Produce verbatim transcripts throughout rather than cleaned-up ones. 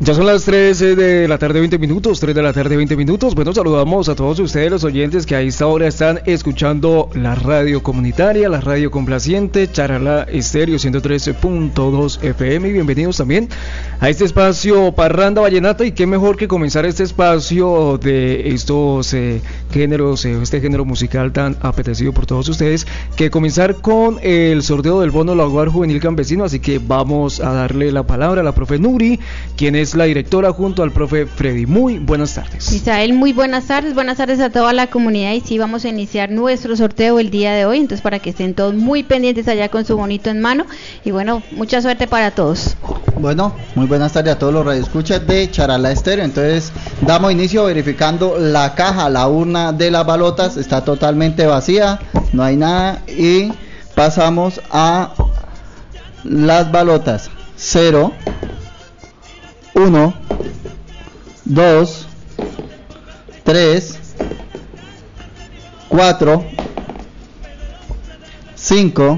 Ya son las tres de la tarde, veinte minutos, tres de la tarde, veinte minutos. Bueno, saludamos a todos ustedes, los oyentes que a esta hora están escuchando la radio comunitaria, la radio complaciente, Charalá Estéreo ciento trece punto dos F M. Y bienvenidos también a este espacio Parranda Vallenata. Y qué mejor que comenzar este espacio de estos eh, géneros, eh, este género musical tan apetecido por todos ustedes, que comenzar con el sorteo del bono Hogar Juvenil Campesino. Así que vamos a darle la palabra a la profe Nuri, quien es la directora, junto al profe Freddy. Muy buenas tardes. Misael, muy buenas tardes, buenas tardes a toda la comunidad. Y sí, vamos a iniciar nuestro sorteo el día de hoy, entonces para que estén todos muy pendientes allá con su bonito en mano. Y bueno, mucha suerte para todos. Bueno, muy buenas tardes a todos los radioescuchas de Charalá Estéreo. Entonces damos inicio verificando la caja, la urna de las balotas está totalmente vacía, no hay nada. Y pasamos a las balotas. Cero, uno, dos, tres, cuatro, cinco,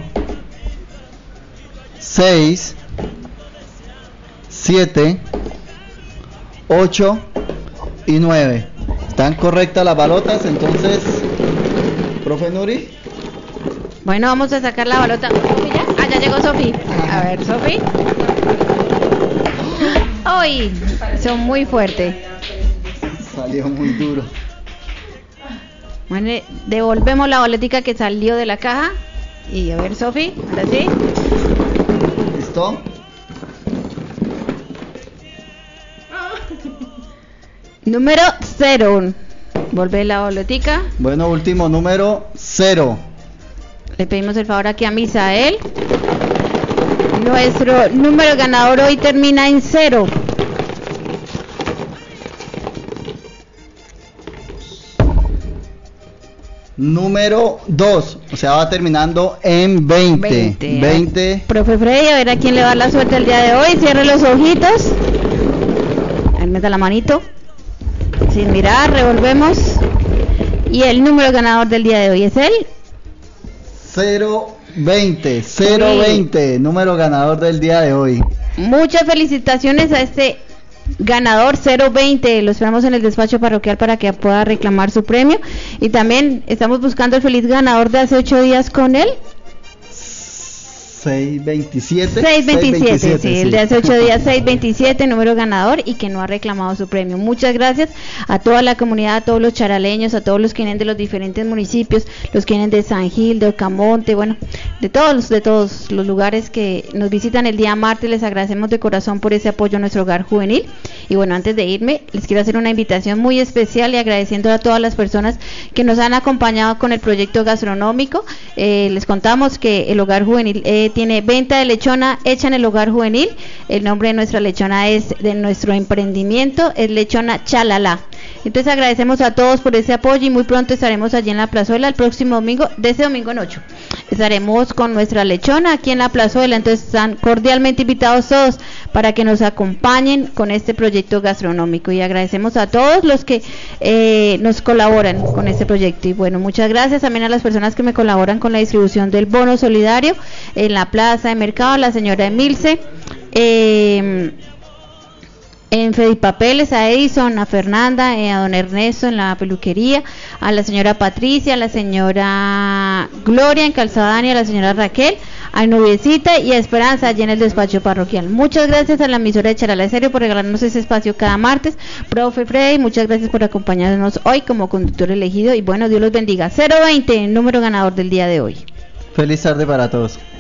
seis, siete, ocho y nueve. Están correctas las balotas, entonces, profe Nuri. Bueno, vamos a sacar la balota. ¿Ya? Ah, ya llegó Sofi. A ver, Sofi. ¡Ay! Son muy fuertes. Salió muy duro. Bueno, devolvemos la boletica que salió de la caja. Y a ver, Sofi, ahora sí. ¿Listo? Número cero. Volver la boletica. Bueno, último número cero. Le pedimos el favor aquí a Misael. Nuestro número ganador hoy termina en cero. Número dos, o sea, va terminando en veinte. veinte. veinte. Profe Freddy, a ver a quién le va a dar la suerte el día de hoy. Cierre los ojitos. Ahí meta la manito. Sin mirar, revolvemos. Y el número ganador del día de hoy es el cero veinte, cero veinte, número ganador del día de hoy. Muchas felicitaciones a este ganador cero veinte. Lo esperamos en el despacho parroquial para que pueda reclamar su premio. Y también estamos buscando el feliz ganador de hace ocho días con él. seis veintisiete. seis veintisiete, sí, sí, el de hace ocho días, seis veintisiete, número ganador y que no ha reclamado su premio. Muchas gracias a toda la comunidad, a todos los charaleños, a todos los que vienen de los diferentes municipios, los que vienen de San Gil, de Ocamonte, bueno, de todos, de todos los lugares que nos visitan el día martes. Les agradecemos de corazón por ese apoyo a nuestro hogar juvenil. Y bueno, antes de irme, les quiero hacer una invitación muy especial y agradeciendo a todas las personas que nos han acompañado con el proyecto gastronómico. Eh, les contamos que el hogar juvenil eh, tiene venta de lechona hecha en el hogar juvenil. El nombre de nuestra lechona es de nuestro emprendimiento, es Lechona Chalalá. Entonces agradecemos a todos por ese apoyo y muy pronto estaremos allí en la plazuela el próximo domingo, de ese domingo en ocho. Estaremos con nuestra lechona aquí en la plazuela, entonces están cordialmente invitados todos para que nos acompañen con este proyecto gastronómico y agradecemos a todos los que eh, nos colaboran con este proyecto. Y bueno, muchas gracias también a las personas que me colaboran con la distribución del bono solidario en la plaza de mercado, la señora Emilce, eh, en Fedipapeles, a Edison, a Fernanda, eh, a don Ernesto en la peluquería, a la señora Patricia, a la señora Gloria en Calzadani, a la señora Raquel, a Nubiecita y a Esperanza allí en el despacho parroquial. Muchas gracias a la emisora de Charalá Estéreo por regalarnos ese espacio cada martes. Profe Freddy, muchas gracias por acompañarnos hoy como conductor elegido y bueno, Dios los bendiga. cero veinte, número ganador del día de hoy. Feliz tarde para todos.